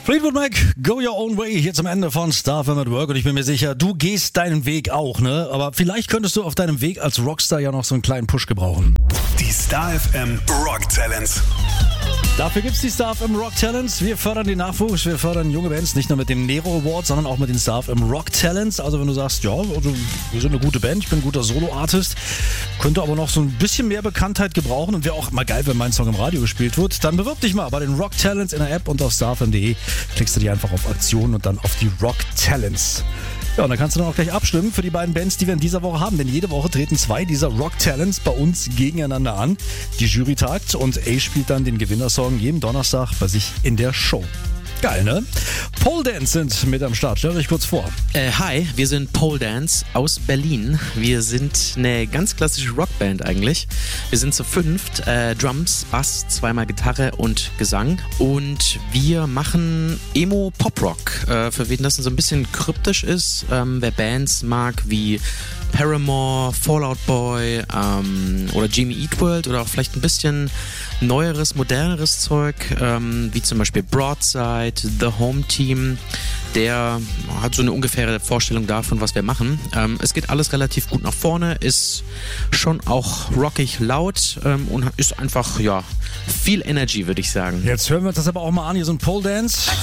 Fleetwood Mac, Go Your Own Way, hier zum Ende von Star FM at Work und ich bin mir sicher, du gehst deinen Weg auch, ne? Aber vielleicht könntest du auf deinem Weg als Rockstar ja noch so einen kleinen Push gebrauchen. Die Star FM Rock Talents. Dafür gibt's die Star FM Rock Talents. Wir fördern den Nachwuchs, wir fördern junge Bands, nicht nur mit dem Nero Award, sondern auch mit den Star FM Rock Talents. Also wenn du sagst, ja, also wir sind eine gute Band, ich bin ein guter Solo-Artist, könnte aber noch so ein bisschen mehr Bekanntheit gebrauchen und wäre auch mal geil, wenn mein Song im Radio gespielt wird, dann bewirb dich mal bei den Rock Talents in der App und auf starfm.de. Klickst du dich einfach auf Aktionen und dann auf die Rock Talents. Ja, und dann kannst du dann auch gleich abstimmen für die beiden Bands, die wir in dieser Woche haben. Denn jede Woche treten 2 dieser Rock Talents bei uns gegeneinander an. Die Jury tagt und A spielt dann den Gewinnersong jeden Donnerstag bei sich in der Show. Geil, ne? Pole Dance sind mit am Start. Stellt euch kurz vor. Hi, wir sind Pole Dance aus Berlin. Wir sind eine ganz klassische Rockband eigentlich. Wir sind zu 5, Drums, Bass, 2-mal Gitarre und Gesang. Und wir machen Emo-Pop-Rock. Für wen das so ein bisschen kryptisch ist, wer Bands mag wie Paramore, Fall Out Boy oder Jimmy Eat World oder auch vielleicht ein bisschen neueres, moderneres Zeug, wie zum Beispiel Broadside, The Home Team, der hat so eine ungefähre Vorstellung davon, was wir machen. Es geht alles relativ gut nach vorne, ist schon auch rockig laut und ist einfach, ja, viel Energy, würde ich sagen. Jetzt hören wir uns das aber auch mal an. Hier so ein Pole Dance.